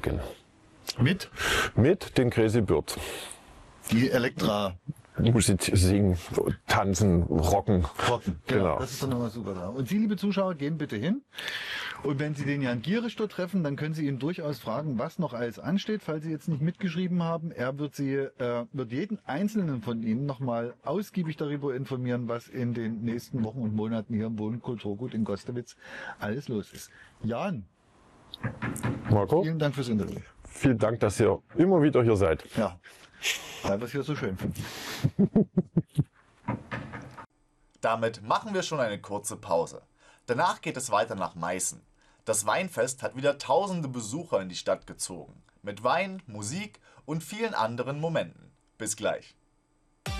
beginnen. Mit? Mit den Crazy Birds. Die Elektra. Musik, singen, tanzen, rocken. Genau. Das ist doch nochmal super da. Und Sie, liebe Zuschauer, gehen bitte hin. Und wenn Sie den Jan Gierich dort treffen, dann können Sie ihn durchaus fragen, was noch alles ansteht, falls Sie jetzt nicht mitgeschrieben haben. Er wird wird jeden einzelnen von Ihnen nochmal ausgiebig darüber informieren, was in den nächsten Wochen und Monaten hier im Wohnkulturgut in Gostewitz alles los ist. Jan, Marco, vielen Dank fürs Interview. vielen Dank, dass ihr immer wieder hier seid. Ja, weil wir es hier so schön finden. Damit machen wir schon eine kurze Pause. Danach geht es weiter nach Meißen. Das Weinfest hat wieder tausende Besucher in die Stadt gezogen. Mit Wein, Musik und vielen anderen Momenten. Bis gleich.